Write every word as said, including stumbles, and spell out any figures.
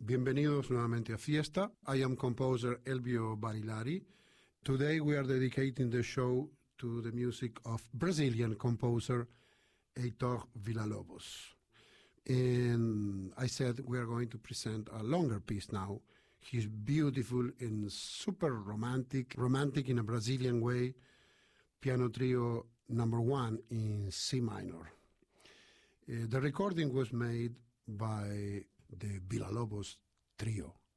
Bienvenidos nuevamente a Fiesta. I am composer Elvio Barilari. Today we are dedicating the show to the music of Brazilian composer Heitor Villa-Lobos. And I said we are going to present a longer piece now. He's beautiful and super romantic, romantic in a Brazilian way, piano trio number one in C minor. Uh, the recording was made by the Villa-Lobos trio.